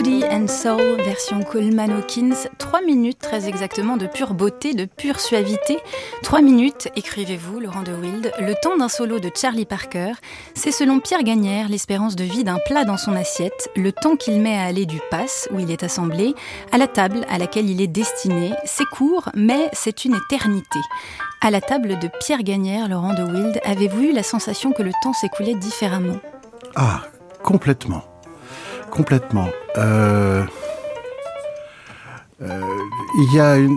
Body and Soul, version Coleman Hawkins. 3 minutes très exactement de pure beauté, de pure suavité. 3 minutes, écrivez-vous, Laurent de Wild, le temps d'un solo de Charlie Parker. C'est selon Pierre Gagnère l'espérance de vie d'un plat dans son assiette, le temps qu'il met à aller du pass, où il est assemblé, à la table à laquelle il est destiné. C'est court, mais c'est une éternité. À la table de Pierre Gagnère, Laurent de Wild, avez-vous eu la sensation que le temps s'écoulait différemment ? Ah, complètement. Complètement. Il y a une...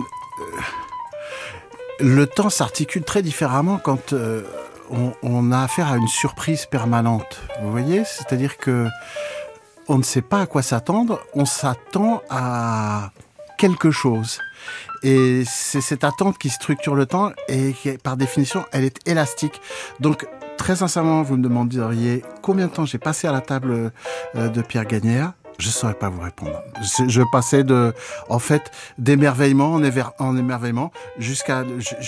le temps s'articule très différemment quand on a affaire à une surprise permanente. Vous voyez ? C'est-à-dire que on ne sait pas à quoi s'attendre, on s'attend à quelque chose. Et c'est cette attente qui structure le temps et qui, par définition, elle est élastique. Donc, très sincèrement, vous me demanderiez combien de temps j'ai passé à la table de Pierre Gagnère. Je ne saurais pas vous répondre. Je passais d'émerveillement en émerveillement jusqu'à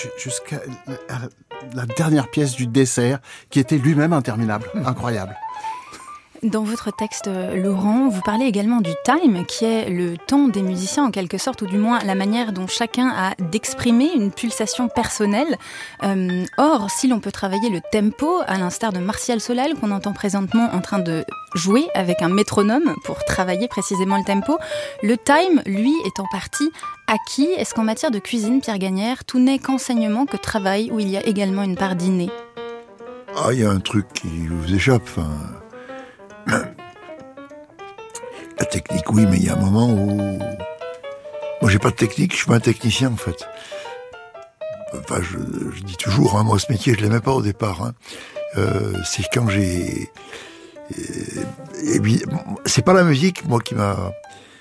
la dernière pièce du dessert qui était lui-même interminable, incroyable. Dans votre texte, Laurent, vous parlez également du time, qui est le temps des musiciens en quelque sorte, ou du moins la manière dont chacun a d'exprimer une pulsation personnelle. Or, si l'on peut travailler le tempo, à l'instar de Martial Solal, qu'on entend présentement en train de jouer avec un métronome pour travailler précisément le tempo, le time, lui, est en partie acquis. Est-ce qu'en matière de cuisine, Pierre Gagnère, tout n'est qu'enseignement, que travail, où il y a également une part d'inné ? Ah, il y a un truc qui vous échappe, La technique, oui, mais il y a un moment où... Moi, j'ai pas de technique, je suis pas un technicien, en fait. Enfin, je dis toujours, moi, ce métier, je l'aimais pas au départ. C'est quand j'ai... c'est pas la musique, moi, qui m'a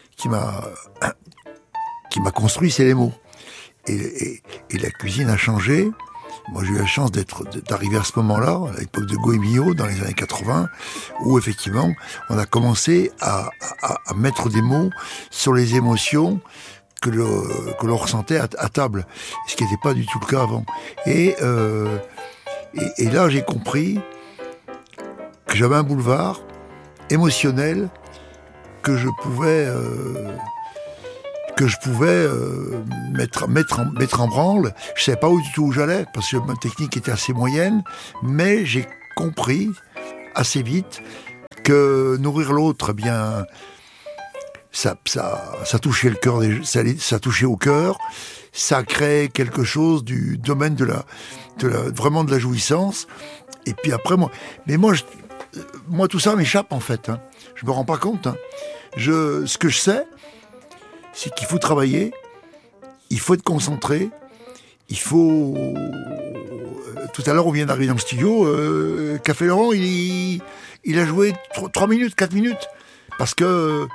construit, c'est les mots. Et la cuisine a changé. Moi, j'ai eu la chance d'arriver à ce moment-là, à l'époque de Goemio, dans les années 80, où effectivement, on a commencé à mettre des mots sur les émotions que l'on ressentait à table, ce qui n'était pas du tout le cas avant. Et là, j'ai compris que j'avais un boulevard émotionnel que je pouvais mettre en branle. Je savais pas du tout où j'allais, parce que ma technique était assez moyenne, mais j'ai compris assez vite que nourrir l'autre, eh bien, ça touchait le cœur, ça touchait au cœur, ça créait quelque chose du domaine vraiment de la jouissance. Et puis après, moi tout ça m'échappe en fait. Je me rends pas compte. Ce que je sais, c'est qu'il faut travailler, il faut être concentré, il faut... Tout à l'heure, on vient d'arriver dans le studio, Café Laurent, il a joué 3 minutes, 4 minutes, parce que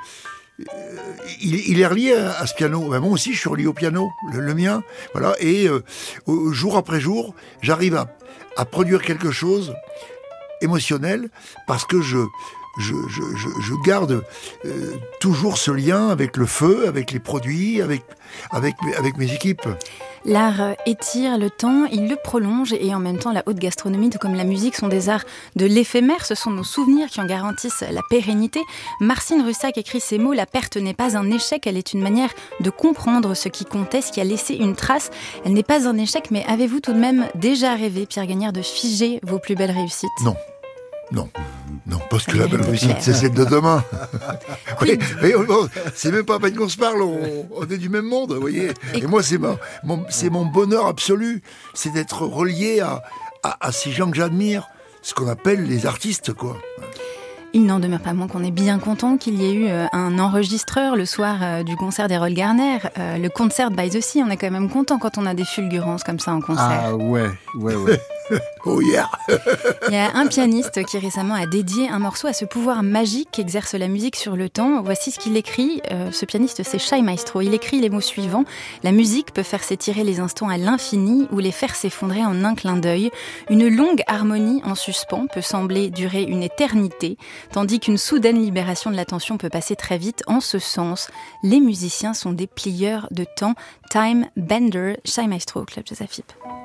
il est relié à ce piano. Ben, moi aussi, je suis relié au piano, le mien. Voilà, et jour après jour, j'arrive à produire quelque chose émotionnel, parce que je garde toujours ce lien avec le feu, avec les produits, avec mes équipes. L'art étire le temps, il le prolonge, et en même temps la haute gastronomie, tout comme la musique, sont des arts de l'éphémère. Ce sont nos souvenirs qui en garantissent la pérennité. Marcin Russak écrit ces mots: la perte n'est pas un échec, elle est une manière de comprendre ce qui comptait, ce qui a laissé une trace. Elle n'est pas un échec, mais avez-vous tout de même déjà rêvé, Pierre Gagnère, de figer vos plus belles réussites ? Non, parce que la belle réussite, c'est celle de demain. Oui, mais c'est même pas à peine qu'on se parle, on est du même monde, vous voyez. Et moi, c'est mon bonheur absolu, c'est d'être relié à ces gens que j'admire, ce qu'on appelle les artistes, quoi. Il n'en demeure pas moins qu'on est bien content qu'il y ait eu un enregistreur le soir du concert d'Errol Garner, le Concert by the Sea. On est quand même content quand on a des fulgurances comme ça en concert. Ah ouais. Oh yeah. Il y a un pianiste qui récemment a dédié un morceau à ce pouvoir magique qu'exerce la musique sur le temps. Voici ce qu'il écrit. Ce pianiste, c'est Shai Maestro. Il écrit les mots suivants: la musique peut faire s'étirer les instants à l'infini ou les faire s'effondrer en un clin d'œil. Une longue harmonie en suspens peut sembler durer une éternité, tandis qu'une soudaine libération de l'attention peut passer très vite. En ce sens, les musiciens sont des plieurs de temps. Time Bender, Shai Maestro, Club Jazz Afib.